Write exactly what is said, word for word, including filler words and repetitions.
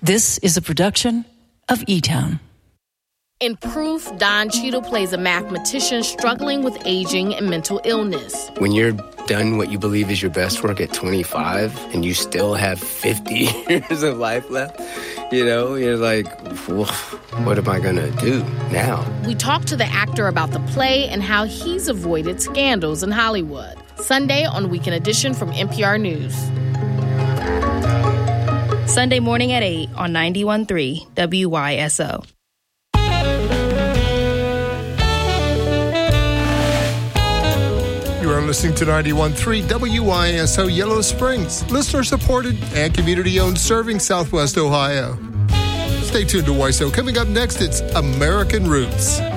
This is a production of E-Town. In Proof, Don Cheadle plays a mathematician struggling with aging and mental illness. When you're done what you believe is your best work at twenty-five and you still have fifty years of life left, you know, you're like, what am I going to do now? We talk to the actor about the play and how he's avoided scandals in Hollywood. Sunday on Weekend Edition from N P R News. Sunday morning at eight on ninety-one point three W Y S O. You are listening to ninety-one point three W Y S O Yellow Springs, listener-supported and community-owned, serving Southwest Ohio. Stay tuned to Y S O. Coming up next, it's American Roots.